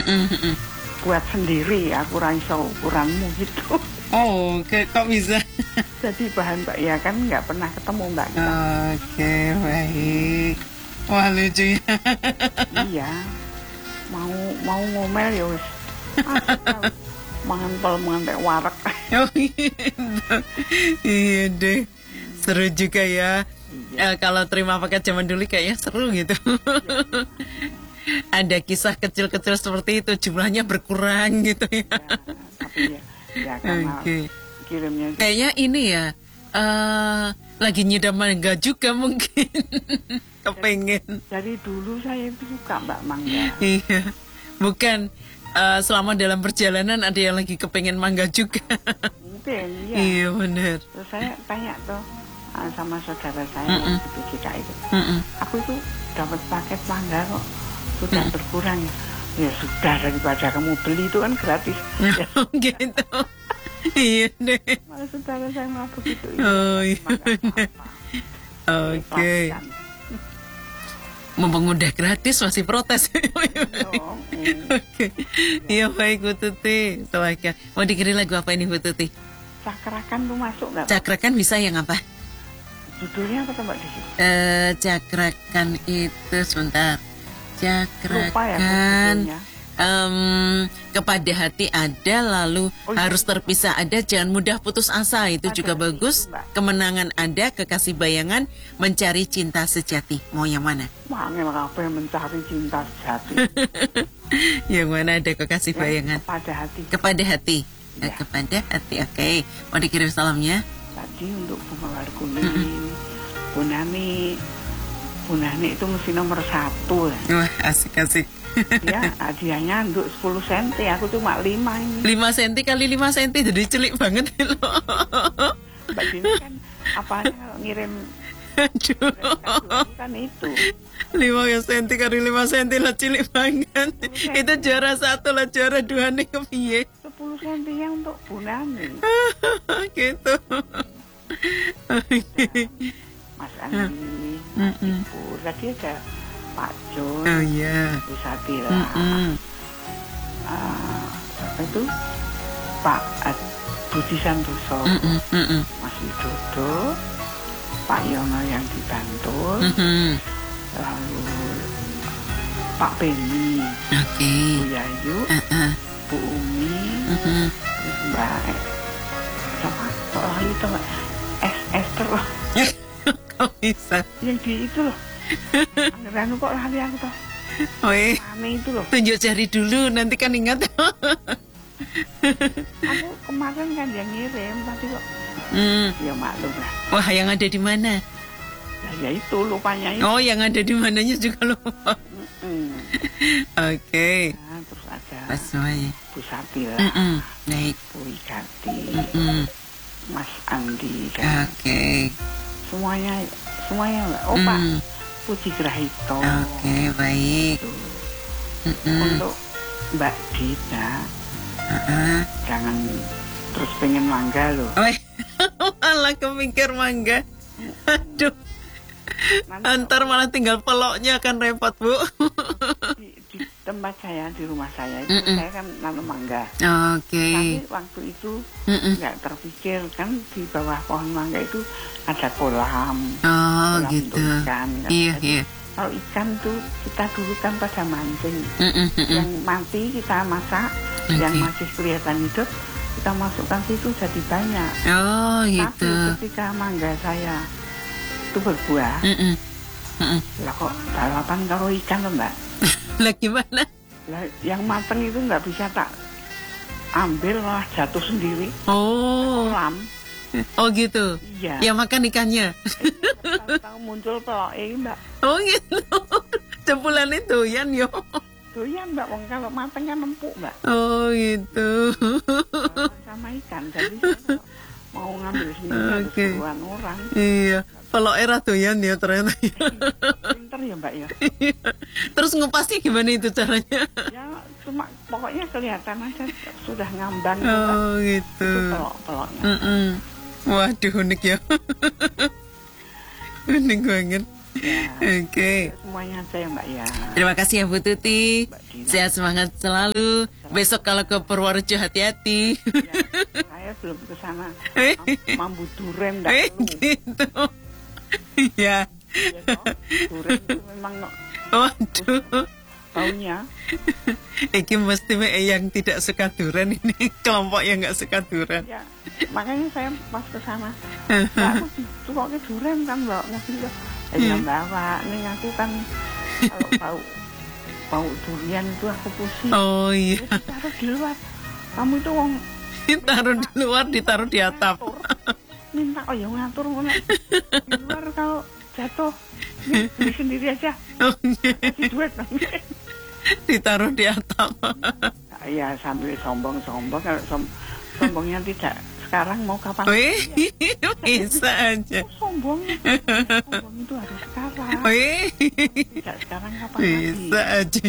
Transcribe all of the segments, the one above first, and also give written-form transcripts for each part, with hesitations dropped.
buat sendiri, aku raiso ukuranmu gitu. Oh, kok bisa? Jadi bahan Mbak ya kan nggak pernah ketemu Mbak kita. Oke, baik. Wah, lucu ya. Iya, mau ngomel ya wis. Mangan kayak warak. Oh gitu. Iya deh. Seru juga ya. Kalau terima paket zaman dulu kayaknya seru gitu. Ada kisah kecil-kecil seperti itu, jumlahnya berkurang gitu ya. Tapi ya karena kirimnya kayaknya ini ya lagi nyedam mangga juga mungkin. Kepengen. Dari dulu saya itu suka Mbak mangga. Iya. Bukan selama dalam perjalanan ada yang lagi kepengen mangga juga. Mungkin iya. Iya benar. Terus saya tanya tuh sama saudara saya di PJK itu. Aku itu dapat paket mangga kok sudah berkurang ya. Ya sudah, daripada kamu beli itu kan gratis. Gitu. Iya deh. Malah saudara saya malah begitu. Oh iya. Oke. Mumpung udah gratis masih protes. Oke. Iya baik Bu Tuti. Mau dikirim lagu apa ini Bu Tuti? Cakrakan tuh masuk nggak? Cakrakan bisa yang apa? Judulnya apa tuh Mbak Desi? Cakrakan itu sebentar. Cakrakan. Ya, kepada hati ada, lalu harus terpisah ada, jangan mudah putus asa, itu juga bagus. Kemenangan ada, kekasih bayangan, mencari cinta sejati. Mau yang mana? Mangel apa yang mencari cinta sejati? Yang mana ada kekasih bayangan? Kepada hati. Kepada hati. Ya. Kepada hati. Oke. Mau dikirim salamnya? Tadi untuk bunga mawar kuning, Bu Nani itu mesti nomor 1 ya. Wah, asik-asik. Ya, hadiahnya untuk 10 cm, aku cuma 5 ini. 5 cm kali 5 cm, jadi cilik banget loh. Mbak Dini kan apanya kalau ngirim kan itu 5 cm kali 5 cm lah, cilik banget. Itu juara 1 lah, juara 2 nih kepiye. 10 cm nya untuk Bu Nani. Gitu. Mas Andi, Mas Ibu, tadi ada Pak Jun, oh iya, Bu Satira, apa itu Pak Budi Santoso, Mas Widodo, Pak Yono yang di Bantul, lalu Pak Beni, Bu Yayu, Bu Umi, terus Mbak sama lagi itu Mbak Esther loh. Kok bisa? Yang di itu loh. Anggaran kok lali aku toh. Woi. Aneh itu loh. Tunjuk jari dulu, nanti kan ingat. Aku kemarin kan yang ngirim, tapi kok ya maklum lah. Wah, yang ada di mana? Ya itu lupanya itu. Oh, yang ada di mananya juga lupa. Oke. Nah, terus ada Bu Satila, baik. Bu Igati, Mas Andi kan. Semuanya Mbak. Oh Pak Puji Grahito. Oke, baik. Untuk Mbak Dina, jangan terus pengen mangga loh. Malah kemikir mangga. Aduh. Antar malah tinggal peloknya kan repot Bu. Di tempat saya, di rumah saya itu saya kan nanam mangga. Tapi waktu itu nggak terpikir kan di bawah pohon mangga itu ada kolam. Kolam gitu. Untuk ikan. Kan? Iya. Kalau ikan tuh kita dulu kan pada mancing. Yang mati kita masak, yang masih kelihatan hidup kita masukkan situ jadi banyak. Gitu. Tapi ketika mangga saya itu berbuah, lah kok balapan kalau ikan loh Mbak. Lah gimana? Lah yang mateng itu nggak bisa tak ambil, lah jatuh sendiri. Kolam. Oh gitu. Iya. Yang makan ikannya. Tahu muncul pelok Mbak. Oh gitu. Jempulan itu doyan yo. Doyan Mbak, wong kalau mateng kan empuk Mbak. Oh gitu. Sama ikan, jadi saya mau ngambil sendiri harus puluhan orang. Iya. Pelok era doyan ya ternyata. Pinter ya Mbak ya. Terus ngupasnya gimana itu caranya? Ya cuma pokoknya kelihatan aja sudah ngambang. Oh gitu. Itu pelok-peloknya. Waduh, unik ya. Unik banget. Ya, Oke. semuanya aja ya Mbak ya. Terima kasih ya Bu Tuti. Sehat semangat selalu. Besok kalau ke Purworejo hati-hati. Ya, saya belum ke sana. Mambu duren enggak perlu. Gitu. Ya. Ya, toh, duren itu memang Waduh. baunya. Iki mesti yang tidak suka durian ini kelompok yang nggak suka durian. Ya, makanya saya pas ke sana. Aku suka durian kan bawa mobil. Ya bawa, nih aku kan kalau bau durian itu aku pusing. Oh iya. Jadi taruh di luar. Kamu itu wong Ditaruh di luar, ditaruh di atap. Minta oh ya ngatur ngono. Di luar kalau jatuh beli sendiri aja. Oh, iya. Kasih duit. Ditaruh di atap. Ya sambil sombong-sombong kalau sombongnya tidak sekarang mau kapan? Wih, bisa aja. Sombong itu harus sekarang. Wih, Tidak sekarang kapan bisa aja.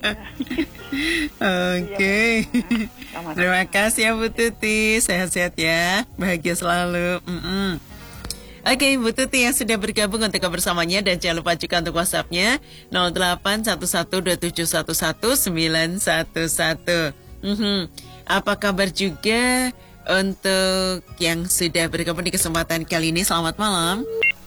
Oke. Terima kasih ya Bu Tuti. Sehat-sehat ya. Bahagia selalu. Oke, Bu Tuti yang sudah bergabung untuk bersamanya dan jangan lupa juga untuk WhatsApp-nya 0811271911. Apa kabar juga untuk yang sudah bergabung di kesempatan kali ini? Selamat malam.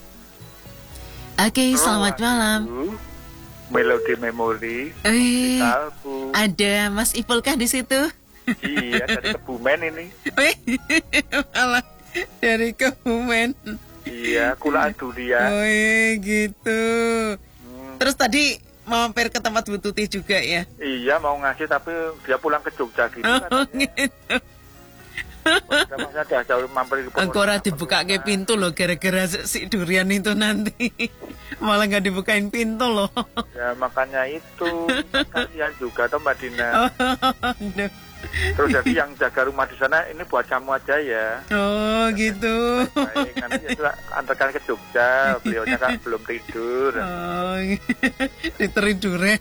Oke, selamat malam. Melodi Memori. Ada Mas Ipul kah di situ? Iya, dari Kebumen ini. Malah dari Kebumen. Iya, Kulaan Dunia. Gitu. Terus tadi mampir ke tempat Bu Tuti juga ya? Iya, mau ngasih tapi dia pulang ke Jogja gitu. Gitu. Masa dah jauh mampir ke Engkau ora dibuka ke pintu loh gara-gara si durian itu nanti. Malah nggak dibukain pintu loh. Ya makanya itu kasihan juga toh Mbak Dina. Aduh. Terus jadi yang jaga rumah di sana ini buat kamu aja ya. Oh gitu. Baik, nanti ya antarkan ke Jogja. Beliaunya kan belum tidur. Oh, diteri duren.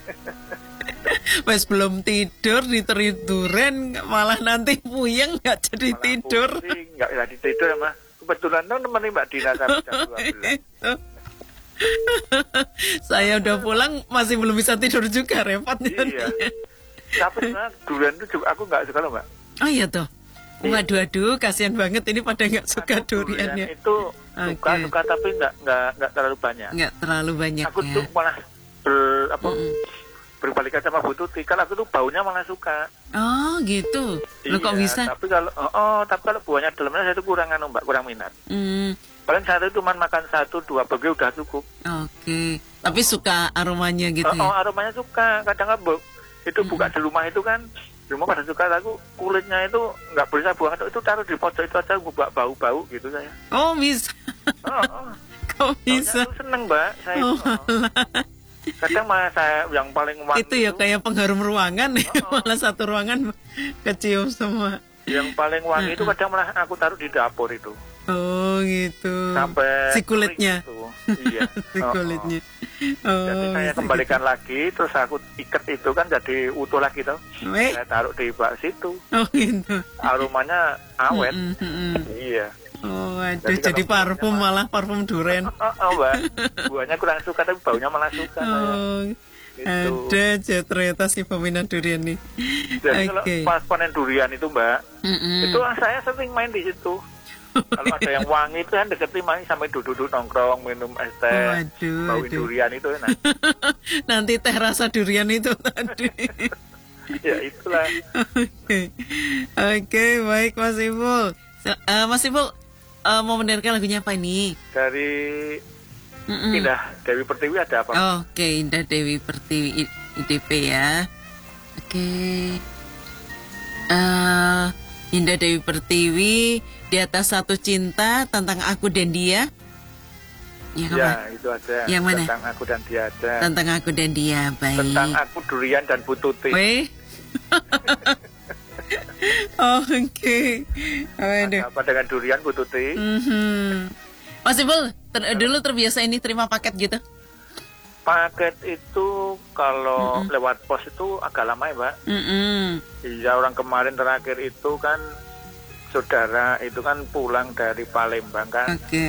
Wes belum tidur diteri duren malah nanti puyeng nggak jadi Malah tidur. Nggak jadi tidur ya mah. Kebetulan tuh nemenin Mbak Dina sampai jam 12. Saya udah pulang masih belum bisa tidur juga, repot. Iya. Tapi sebenarnya durian itu juga aku nggak suka loh Mbak. Oh iya toh. Waduh, kasihan banget ini pada nggak suka duriannya. Itu suka tapi nggak terlalu banyak. Nggak terlalu banyak. Aku tuh malah berbalikan sama Bu Tuti. Kalau aku tuh baunya malah suka. Oh gitu. Lo kok bisa? Tapi kalau buahnya dalamnya saya tuh kurang kurang minat. Paling satu cuma makan 1-2 bagai udah cukup. Oke. Tapi suka aromanya gitu ya? Aromanya suka. Kadang itu buka di rumah itu kan. Di rumah pada suka aku kulitnya itu nggak boleh saya buang itu taruh di pojok itu aja buka bau-bau gitu saya. Oh bisa. Kok bisa? Aku seneng Mbak saya kadang malah saya yang paling wangi itu ya kayak pengharum ruangan ya. Malah satu ruangan kecium semua. Yang paling wangi itu kadang malah aku taruh di dapur itu. Oh gitu. Sampai si kulitnya gitu. Iya. si kulitnya. Jadi saya kembalikan lagi, terus aku ikat itu kan jadi utuh lagi tuh. Saya taruh di bak situ. Oh gitu. Aromanya awet. Iya. Oh aduh, jadi parfum malah parfum duren. Mbak. Buahnya kurang suka tapi baunya malah suka. Gitu. Ada aja ternyata si peminat durian nih. Jadi kalau pas panen durian itu Mbak, itu saya sering main di situ. Kalau ada yang wangi itu kan deketin main sampai duduk nongkrong minum es teh, bau durian itu enak. Nanti teh rasa durian itu tadi. Ya itulah. Oke, baik Mas Ipul. Mas Ipul mau mendengarkan lagunya apa ini? Dari Indah Dewi Pertiwi ada apa? Oke, Indah Dewi Pertiwi IDP ya. Oke. Indah Dewi Pertiwi, Di Atas Satu Cinta, Tentang Aku dan Dia. Ya, itu ada. Yang mana? Tentang Aku dan Dia ada. Tentang Aku dan Dia, baik. Tentang Aku, Durian dan Bu Tuti. Oke. Apa dengan Durian Bu Tuti? Mas Ipul, dulu terbiasa ini terima paket gitu? Paket itu kalau lewat pos itu agak lama ya Mbak. Iya, orang kemarin terakhir itu kan saudara itu kan pulang dari Palembang kan. Oke.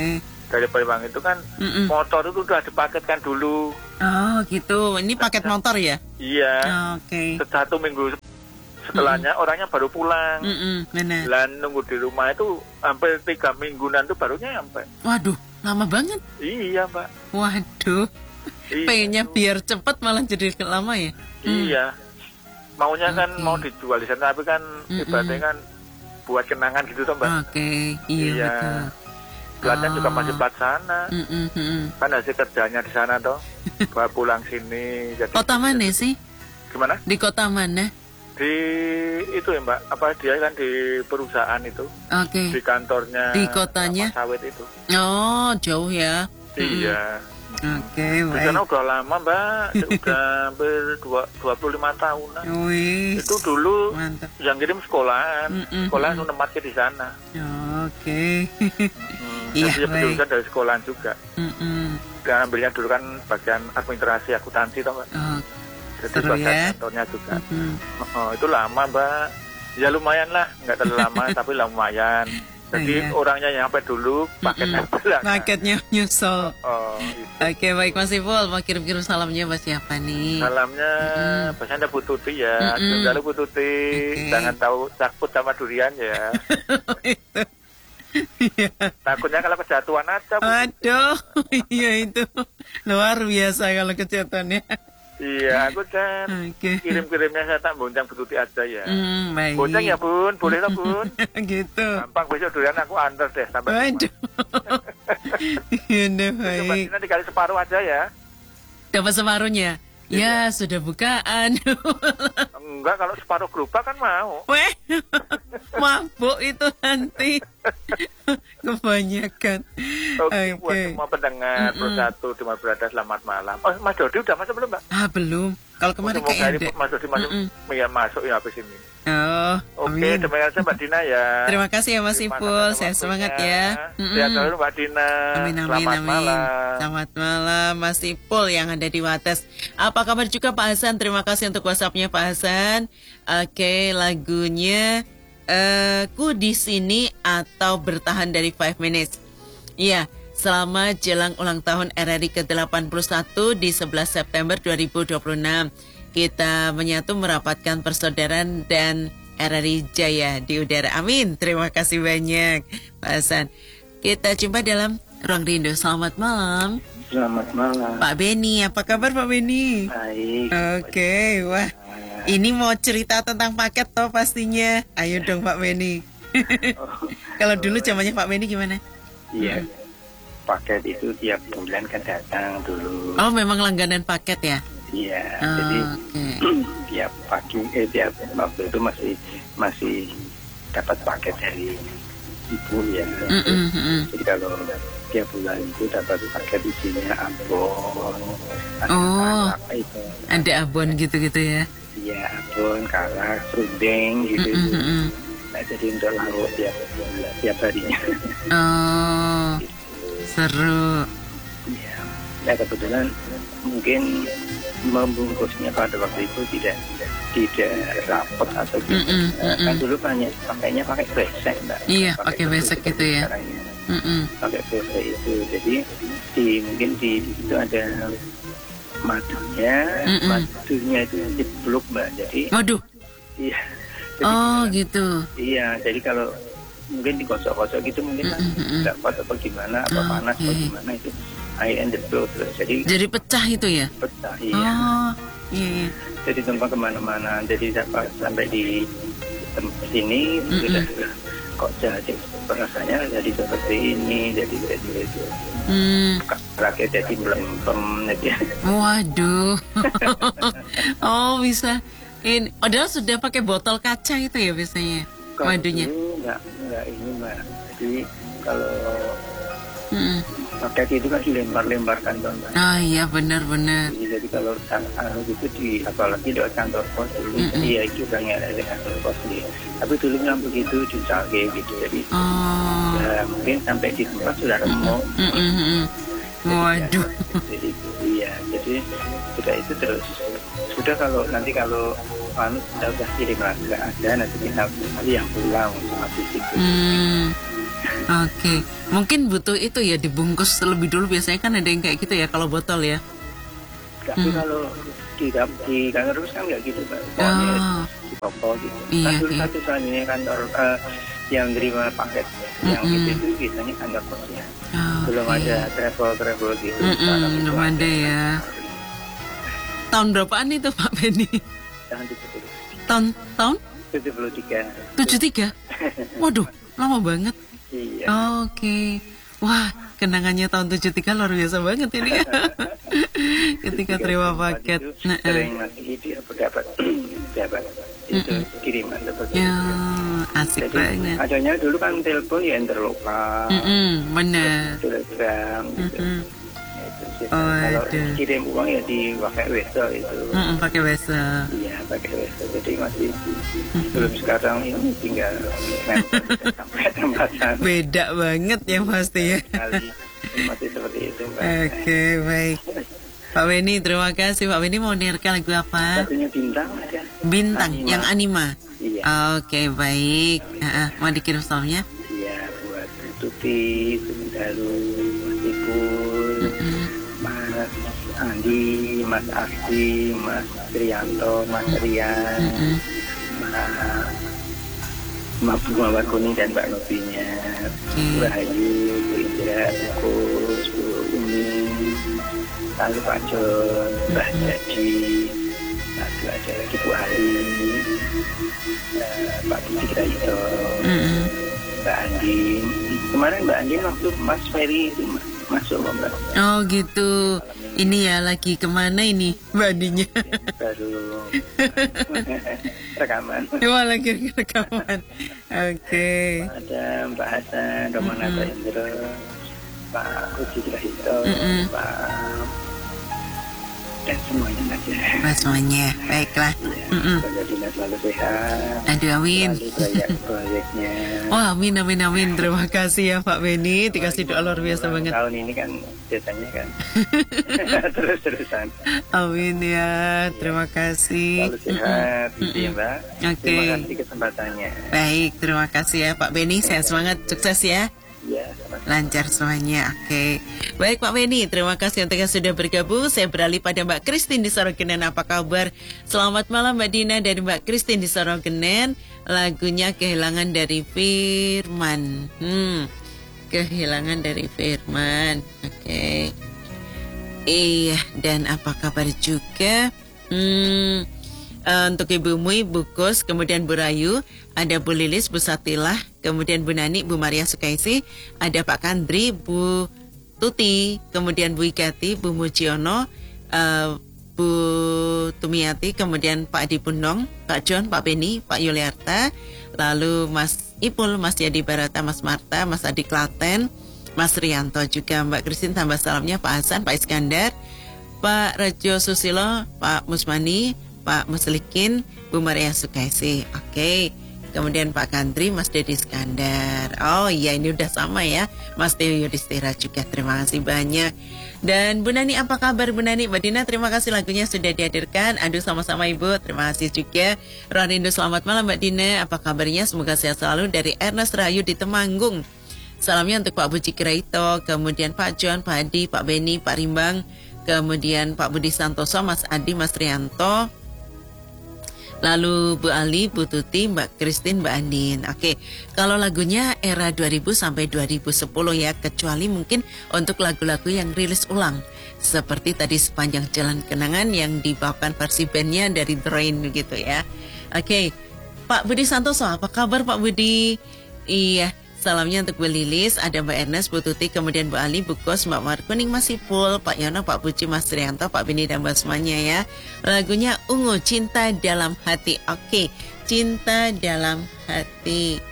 dari Palembang itu kan motor itu udah dipaketkan dulu. Oh gitu, ini paket motor ya? Iya. Oke. 1 minggu setelahnya orangnya baru pulang. Benar. Dan nunggu di rumah itu hampir 3 mingguan tuh baru nyampe. Waduh, lama banget. Iya Mbak. Waduh, pengennya biar cepat malah jadi lama ya? Iya. Maunya kan mau dijual di sana, tapi kan ibaratnya kan buat kenangan gitu toh Mbak. Oke, iya betul. Platnya juga masih plat sana. Kan hasil kerjanya di sana toh. Bawa pulang sini. Jadi kota mana sih? Gimana? Di kota mana? Di itu ya Mbak, apa dia kan di perusahaan itu. Oke. Di kantornya. Di kotanya? Sawit itu. Oh, jauh ya. Iya. Oke, baik. Di sana udah lama Mbak, udah hampir 25 tahunan. Wih. Itu dulu mantap. yang kirim sekolahan. Sekolahan itu tempatnya di sana. Oke. Iya, baik. Dari sekolahan juga. Dan ambilnya dulu kan bagian administrasi akuntansi toh Mbak. Jadi bagian kantornya juga. Itu lama Mbak. Ya lumayan lah, nggak terlalu lama tapi lumayan. Jadi orangnya nyampe dulu, paketnya belakang. Paketnya nyusul. Gitu. Oke, baik Mas Ipul, mau kirim-kirim salamnya buat siapa nih? Salamnya biasanya Bu Tuti ya. Lalu Bu Tuti, jangan tahu takut sama durian ya. Itu. Iya. Takutnya kalau kejatuhan aja. Aduh, iya itu luar biasa kalau kejatuhannya. Iya, aku kan kirim-kirimnya saya tak bonceng Bu Tuti aja ya. Baik. Bonceng ya Bun, boleh lah Bun. Gitu. Gampang besok durian aku antar deh sampai. Aduh. Iya baik. Nanti dikali separuh aja ya. Dapat separuhnya. Ya, sudah bukaan. Enggak, kalau separuh gerobak kan mau. Weh, mabuk itu nanti. Kebanyakan. Oke, buat semua pendengar Persatu Timur Berada, selamat malam. Oh, Mas Dodi udah masuk belum, Mbak? Belum. Kalau kemarin kayak Mas Dodi masuk ya habis ini. Oh, oke, terima kasih Mbak Dina ya. Terima kasih ya Mas Ipul, saya semangat ya. Sehat selalu Mbak Dina. Amin. Selamat malam. Selamat malam Mas Ipul yang ada di Wates. Apa kabar juga Pak Hasan? Terima kasih untuk WhatsApp-nya Pak Hasan. Oke, lagunya Ku di Sini atau Bertahan dari 5 Minutes. Iya, selamat jelang ulang tahun RRI ke-81 di 11 September 2026. Kita menyatu merapatkan persaudaraan dan RRI Jaya di udara. Amin. Terima kasih banyak Pak Hasan. Kita jumpa dalam Ruang Rindu. Selamat malam. Selamat malam. Pak Beni, apa kabar Pak Beni? Baik. Oke, wah. Ini mau cerita tentang paket toh pastinya. Ayo dong Pak Beni. Kalau dulu zamannya Pak Beni gimana? Iya. Paket itu tiap bulan kan datang dulu. Oh, memang langganan paket ya? Iya, jadi tiap waktu itu masih dapat paket dari ibu ya. Jadi kalau tiap bulan itu dapat paket isinya abon, apa itu? Ada abon gitu-gitu ya? Iya, abon, kalak, serundeng gitu. Nah, jadi untuk lauk tiap harinya. Oh, seru. Iya, ya kebetulan mungkin membungkusnya pada waktu itu tidak rapat atau gitu. Kan dulu pakainya pakai besek Mbak. Iya, pakai besek gitu ya. Pakai besek itu. Jadi mungkin di itu ada madunya itu diblok Mbak. Jadi waduh. Iya. Jadi, gitu. Iya, jadi kalau mungkin digosok-gosok gitu mungkin nggak kuat atau gimana, apa panas atau gimana itu. And the blow terus jadi pecah itu ya? Pecah, iya. Iya. Jadi tumpah kemana-mana. Jadi sampai di tempat sini sudah kok jadi rasanya jadi seperti ini, jadi itu. Rakyat jadi melempem gitu. Waduh. Oh bisa. Ini padahal sudah pakai botol kaca itu ya biasanya madunya. Enggak ini Mbak. Jadi kalau paket itu kan dilempar-lemparkan dong. Iya benar. Jadi kalau gitu apalagi di kantor pos dulu, iya itu kan ada kantor pos sendiri. Tapi dulu nggak begitu dicari gitu, jadi ya, mungkin sampai di tempat sudah remuk. Waduh. Jadi sudah itu terus. Sudah kalau kita udah kirim lagi nggak ada, nanti kita yang pulang sama fisik. Oke. Mungkin butuh itu ya, dibungkus terlebih dulu. Biasanya kan ada yang kayak gitu ya kalau botol ya. Tapi kalau di kantor terus kan nggak gitu, Pak. Pokoknya di toko gitu. Iya, Satu selanjutnya kantor yang terima paket yang itu biasanya kantor pos ya. Belum ada travel gitu. Belum ada ya. Tahun berapaan itu Pak Benny? Tahun 73. 73? Waduh, lama banget. Iya. Oke. Wah, kenangannya tahun 73 luar biasa banget ini ya. Ketika terima paket. Sering masih dapat itu kiriman seperti ya, itu. Asik Jadi, banget. adanya dulu kan telepon ya interlokal. Benar. Telegram gitu. Kalau kirim uang ya pakai Weso itu. Pakai Weso. Iya, pakai Weso. Jadi masih belum sekarang ini tinggal sampai tembasan. Beda banget ya pasti ya. Masih seperti itu, Mbak. Oke, baik. Pak Benny, terima kasih. Pak Benny mau nirkan lagu apa? Lagunya Bintang aja. Bintang, Anima. yang Anima. Iya. Oke, baik. Mau dikirim salamnya? Iya, buat Tuti, Dalu, Mas Ipul, Mas Andi, Mas Asdi, Mas Trianto, Mas Rian, Mas Muhammad Kuning dan Mbak Nobinya, Bu Ayu, Bu Indra, Bu Kus, Bu Umi, lalu Pak John, Mbak Jadi, lalu ada lagi Bu Ali, Pak Budi Kraito, Mbak Andin. Kemarin Mbak Andin waktu Mas Ferry itu masuk Mbak. Oh gitu. Ini ya lagi kemana ini Mbak Andinya? Baru rekaman. Wah, lagi rekaman. Oke. Ada Mbak Hasan, Romana Indro, Pak Budi Kraito, Pak dan semuanya aja. Semuanya, baiklah. Semoga Dina selalu sehat. Aduh, amin. Proyeknya. Wah, amin. Terima kasih ya Pak Benny. Dikasih doa luar biasa banget. Tahun ini kan biasanya kan terus-terusan. Amin ya. Terima kasih. Selalu sehat, gitu ya Mbak. Oke. Terima kasih kesempatannya. Baik, terima kasih ya Pak Benny. Sehat semangat, sukses ya. Ya, Lancar semuanya, oke. Baik Pak Benny, terima kasih untuk yang sudah bergabung. Saya beralih pada Mbak Christine di Sorogenen. Apa kabar? Selamat malam Mbak Dina dari Mbak Christine di Sorogenen. Lagunya Kehilangan dari Firman. Kehilangan dari Firman. Oke. Iya, dan apa kabar juga? Untuk Ibu Mui, Bu Kus, kemudian Bu Rayu, ada Bu Lilis, Bu Satilah, kemudian Bu Nani, Bu Maria Sukaisi, ada Pak Kandri, Bu Tuti, kemudian Bu Ikati, Bu Mujiono, Bu Tumiati, kemudian Pak Adi Pundong, Pak John, Pak Benny, Pak Yuliarta, lalu Mas Ipul, Mas Yadi Barata, Mas Marta, Mas Adi Klaten, Mas Rianto juga, Mbak Christine tambah salamnya Pak Hasan, Pak Iskandar, Pak Rejo Susilo, Pak Musmani, Pak Muslikin, Bu Maria Sukaisi. Oke. Kemudian Pak Kandri, Mas Dedi Iskandar. Oh iya, ini udah sama ya. Mas Teo Yudhistira juga. Terima kasih banyak. Dan Bu Nani, apa kabar Bu Nani? Mbak Dina, terima kasih lagunya sudah dihadirkan. Aduh, sama-sama Ibu. Terima kasih juga. Rindu, selamat malam Mbak Dina. Apa kabarnya? Semoga sehat selalu. Dari Ernest Rahayu di Temanggung. Salamnya untuk Pak Budi Kraito, kemudian Pak John, Pak Adi, Pak Benny, Pak Rimbang, kemudian Pak Budi Santoso, Mas Adi, Mas Trianto, lalu Bu Ali, Bu Tuti, Mbak Christine, Mbak Andin. Oke, kalau lagunya era 2000 sampai 2010 ya, kecuali mungkin untuk lagu-lagu yang rilis ulang. Seperti tadi Sepanjang Jalan Kenangan yang dibawakan versi bandnya dari The Rain gitu ya. Oke, Pak Budi Santoso, apa kabar Pak Budi? Iya, salamnya untuk Bu Lilis, ada Mbak Ernest, Bu Tuti, kemudian Bu Ali, Bu Kos, Mbak Markuning, Mas Ipul, Pak Yono, Pak Puji, Mas Trianto, Pak Bini, dan Mbak semuanya ya. Lagunya Ungu, Cinta Dalam Hati. Oke, Cinta Dalam Hati.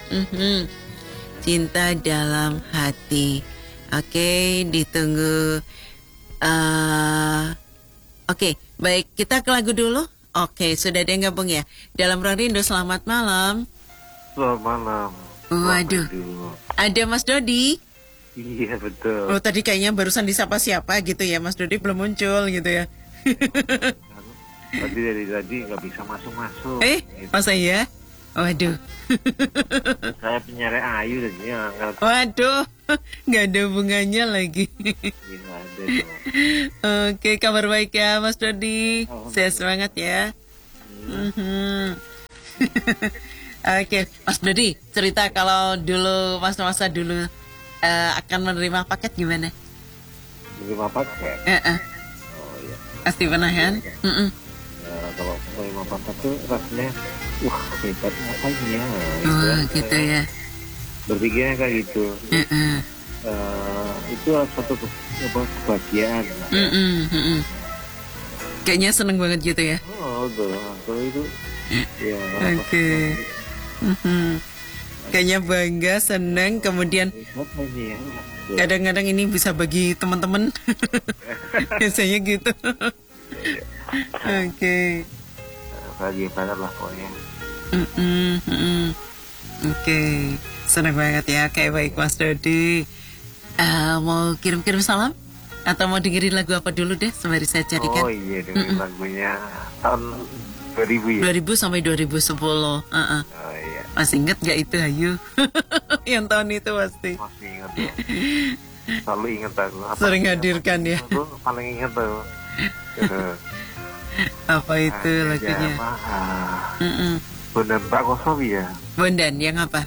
Cinta Dalam Hati. Oke, ditunggu. Oke, baik, kita ke lagu dulu. Oke, sudah ada yang gabung ya. Dalam Rindu, selamat malam. Selamat malam. Waduh, ada Mas Dodi. Iya betul. Oh tadi kayaknya barusan disapa siapa gitu ya, Mas Dodi belum muncul gitu ya. Tadi dari tadi nggak bisa masuk. Gitu. Masa iya? Waduh. Saya penyiar Ayu dan dia angkat. Waduh, nggak ada hubungannya lagi. Gila ada dong. Oke, kabar baik ya Mas Dodi. Sehat semangat ya. Oke, Mas Dodi, cerita kalau dulu masa-masa dulu akan menerima paket gimana? Menerima paket? Oh iya. Pasti pernah kan? Kalau menerima paket tuh rasanya, wah hebat ngapain ya? Gitu ya. Berpikirnya kayak gitu. Itu suatu kebahagiaan. Kayaknya seneng banget gitu ya. Kalau itu ya. Oke. Kayaknya bangga, seneng, kemudian kadang-kadang ini bisa bagi teman-teman. Biasanya gitu. Oke. Bahagia banget lah pokoknya. Oke. Senang banget ya. Kayak baik Mas Dodi. Mau kirim-kirim salam? Atau mau dengerin lagu apa dulu deh sembari saya carikan? Oh iya, dengerin lagunya tahun 2000 ya? 2000 sampai 2010. Oh iya. Masih inget gak itu Ayu? Yang tahun itu pasti. Masih inget ya. Selalu inget aku. Sering hadirkan ya. Aku paling inget tuh. Apa itu lagunya? Bondan Pak Kosowi ya. Bondan yang apa?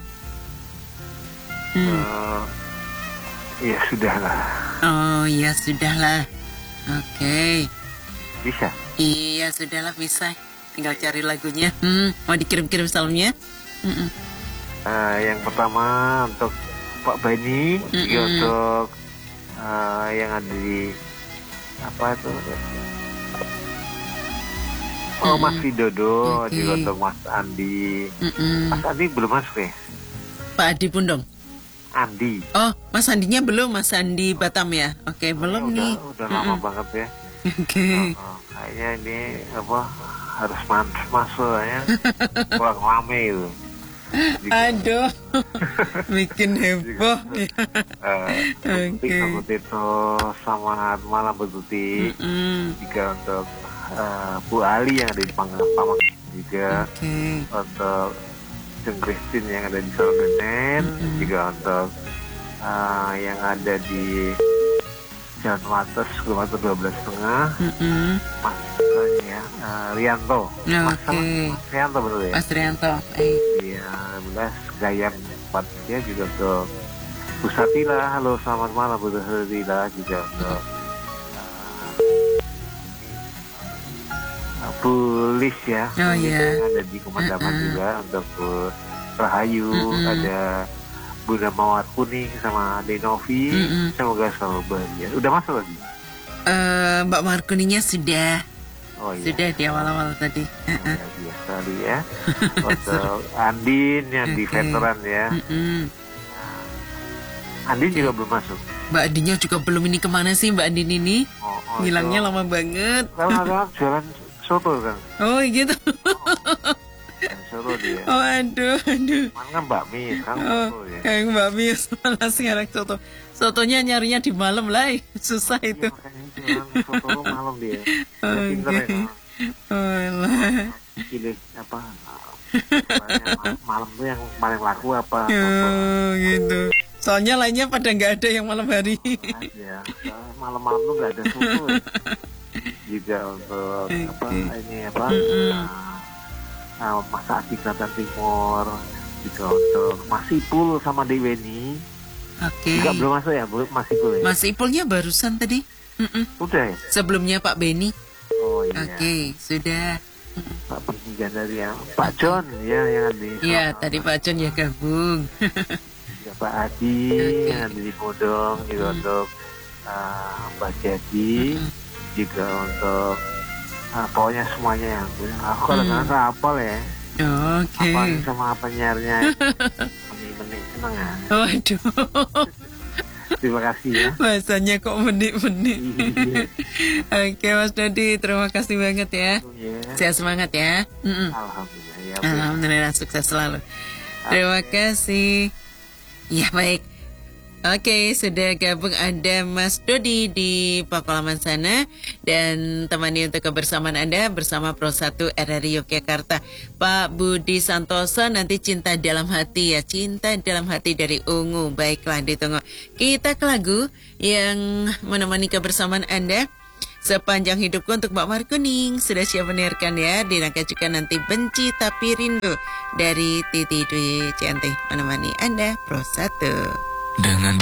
Ya sudahlah. Oh ya sudahlah. Oke. Bisa? Iya sudahlah bisa. Tinggal cari lagunya. Mau dikirim-kirim salamnya? Yang pertama untuk Pak Bani, juga untuk yang ada di apa itu? Oh Mas Widodo, juga untuk Mas Andi. Mas Andi belum masuk ya? Pak Adi pun dong. Andi. Oh, Mas Andinya belum, Mas Andi Batam ya? Oke, belum nih. Udah lama banget ya. Oke. Kayaknya ini harus masuk ya. Kurang rame itu. Aduh, bikin heboh. Oke. Itu selamat malam Bu Tuti. Juga untuk Bu Ali yang ada di Pamakan juga. Untuk Jeng Christine yang ada di Sorogenen, juga untuk yang ada di Jalan Wates, kilometer 12,5, Mas Rianto. Mas Rianto betul ya? Mas Rianto. Iya, 12 Gayam 4 ya, juga untuk Bu Satila. Halo, selamat malam Bu Satila. Juga untuk Bu Lis ya. Oh iya. Ada di Kemendaman juga untuk Bu Rahayu, ada Bunda Mawar Kuning sama Denovi. Semoga selalu bahagia. Udah masuk lagi? Mbak Mawar Kuningnya sudah. Oh iya. Sudah di awal-awal tadi. Biasa sekali ya. Untuk Andin yang di veteran ya. Andin juga belum masuk. Mbak Andinnya juga belum. Ini kemana sih Mbak Andin ini? Hilangnya lama banget. Karena jualan soto kan. Oh gitu. Soto dia. Oh aduh. Mana bakmi, sekarang soto ya. Kayak bakmi malah sekarang soto. Sotonya nyarinya di malam lah, susah itu. Iya, soto malam dia. Pinter ya. Oh lah. Pilih apa? Malam tuh yang paling laku apa? Oh gitu. Soalnya lainnya pada nggak ada yang malam hari. Ya, malam-malam tuh nggak ada soto. Juga untuk Mas Adi Selatan Timur, juga untuk Mas Ipul sama Deweni. Juga belum masuk ya, Mas Ipul ya? Mas Ipulnya barusan tadi. Udah ya? Sebelumnya Pak Beni. Oh iya. Oke, sudah. Pak Penyigan dari Pak John ya yang ada di. Iya, tadi Pak John ya gabung. Juga Pak Adi yang ada di Bodong, juga untuk Mbak Jadi. Juga untuk pokoknya semuanya yang aku kadang-kadang hafal ya. Oke. Hafal sama penyiarnya. Menik-menik seneng ya. Waduh. Terima kasih ya. Bahasanya kok menik-menik. Oke Mas Dodi, terima kasih banget ya. Sehat semangat ya. Alhamdulillah ya. Alhamdulillah, sukses selalu. Terima kasih. Ya baik. Oke, sudah gabung ada Mas Dodi di Pakualaman sana dan temani untuk kebersamaan Anda bersama Pro 1 RRI Yogyakarta. Pak Budi Santoso nanti Cinta Dalam Hati ya, Cinta Dalam Hati dari Ungu. Baiklah, ditunggu. Kita ke lagu yang menemani kebersamaan Anda sepanjang hidupku untuk Mbak Mar Kuning. Sudah siap mendengarkan ya. Dinangka juga nanti Benci Tapi Rindu dari Titi Dwi Cianti menemani Anda Pro 1. Dengan